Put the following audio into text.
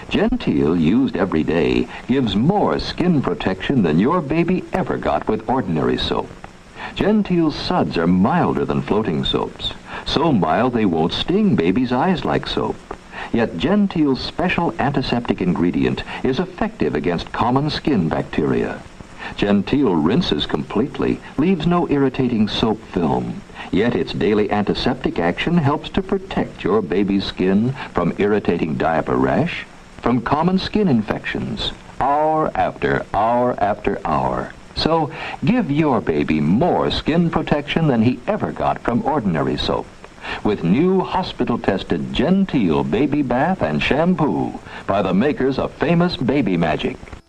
Genteel, used every day, gives more skin protection than your baby ever got with ordinary soap. Genteel's suds are milder than floating soaps, so mild they won't sting baby's eyes like soap. Yet Genteel's special antiseptic ingredient is effective against common skin bacteria. Genteel rinses completely, leaves no irritating soap film. Yet its daily antiseptic action helps to protect your baby's skin from irritating diaper rash, from common skin infections, hour after hour after hour. So give your baby more skin protection than he ever got from ordinary soap with new hospital-tested Genteel baby bath and shampoo by the makers of famous Baby Magic.